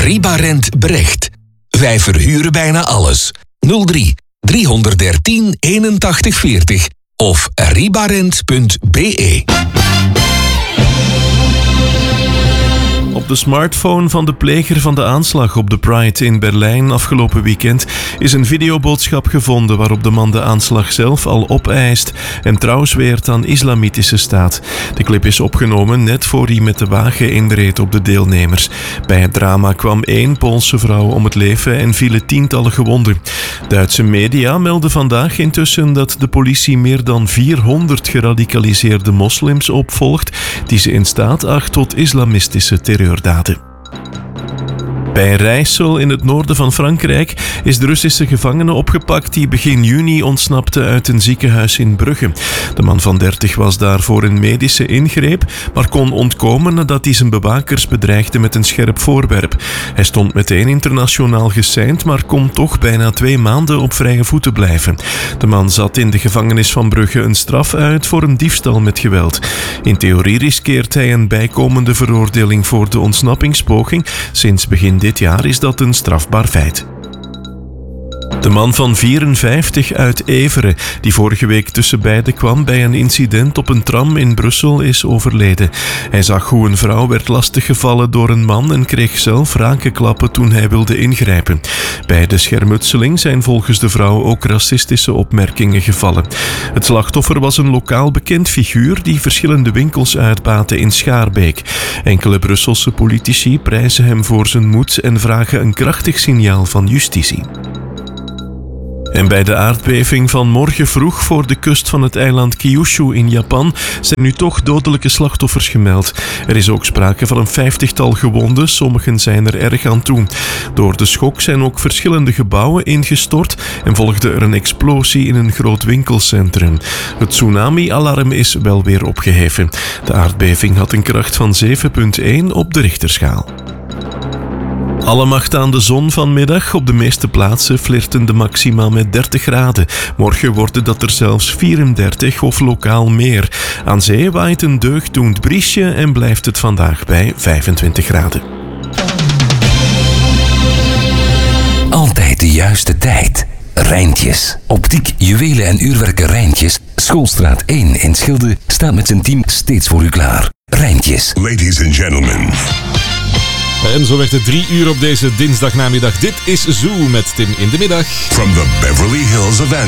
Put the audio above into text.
Ribarent Brecht. Wij verhuren bijna alles. 03 313 81 40 of ribarent.be. Op de smartphone van de pleger van de aanslag op de Pride in Berlijn afgelopen weekend is een videoboodschap gevonden waarop de man de aanslag zelf al opeist en trouw zweert aan islamitische staat. De clip is opgenomen net voor hij met de wagen inreed op de deelnemers. Bij het drama kwam 1 Poolse vrouw om het leven en vielen tientallen gewonden. Duitse media melden vandaag intussen dat de politie meer dan 400 geradicaliseerde moslims opvolgt die ze in staat acht tot islamistische terreurdaden. Bij Rijssel in het noorden van Frankrijk is de Russische gevangene opgepakt die begin juni ontsnapte uit een ziekenhuis in Brugge. De man van 30 was daar voor een medische ingreep, maar kon ontkomen nadat hij zijn bewakers bedreigde met een scherp voorwerp. Hij stond meteen internationaal geseind, maar kon toch bijna 2 maanden op vrije voeten blijven. De man zat in de gevangenis van Brugge een straf uit voor een diefstal met geweld. In theorie riskeert hij een bijkomende veroordeling voor de ontsnappingspoging. Sinds begin dit jaar is dat een strafbaar feit. De man van 54 uit Evere, die vorige week tussen beiden kwam bij een incident op een tram in Brussel, is overleden. Hij zag hoe een vrouw werd lastiggevallen door een man en kreeg zelf rakenklappen toen hij wilde ingrijpen. Bij de schermutseling zijn volgens de vrouw ook racistische opmerkingen gevallen. Het slachtoffer was een lokaal bekend figuur die verschillende winkels uitbaatte in Schaarbeek. Enkele Brusselse politici prijzen hem voor zijn moed en vragen een krachtig signaal van justitie. En bij de aardbeving van morgen vroeg voor de kust van het eiland Kyushu in Japan zijn nu toch dodelijke slachtoffers gemeld. Er is ook sprake van een 50-tal gewonden, sommigen zijn er erg aan toe. Door de schok zijn ook verschillende gebouwen ingestort en volgde er een explosie in een groot winkelcentrum. Het tsunami-alarm is wel weer opgeheven. De aardbeving had een kracht van 7,1 op de Richterschaal. Alle macht aan de zon vanmiddag. Op de meeste plaatsen flirten de maxima met 30 graden. Morgen worden dat er zelfs 34 of lokaal meer. Aan zee waait een deugddoend briesje en blijft het vandaag bij 25 graden. Altijd de juiste tijd. Rijntjes. Optiek, juwelen en uurwerken Rijntjes. Schoolstraat 1 in Schilde staat met zijn team steeds voor u klaar. Rijntjes. Ladies and gentlemen. En zo werd het 3 uur op deze dinsdagnamiddag. Dit is Zoo met Tim in de middag. From the Beverly Hills of